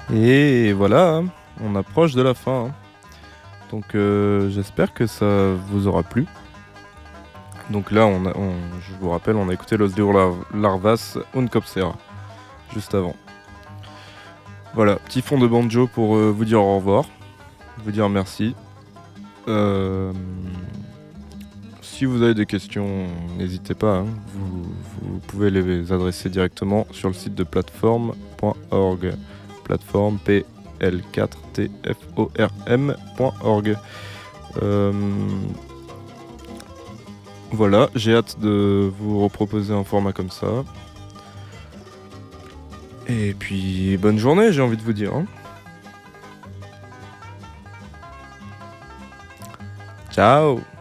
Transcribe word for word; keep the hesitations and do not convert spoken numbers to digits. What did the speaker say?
Et voilà, hein, on approche de la fin. hein. Donc euh, j'espère que ça vous aura plu. Donc là, on a- on- je vous rappelle, on a écouté Los Diur Lar- Larvas Un Copsera, juste avant. Voilà, petit fond de banjo pour euh, vous dire au revoir, vous dire merci. Euh, si vous avez des questions, n'hésitez pas, hein, vous, vous pouvez les adresser directement sur le site de plateforme point org. Plateforme P L quatre T F O R M point org. Euh, voilà, j'ai hâte de vous reproposer un format comme ça. Et puis, bonne journée, j'ai envie de vous dire. hein. Ciao!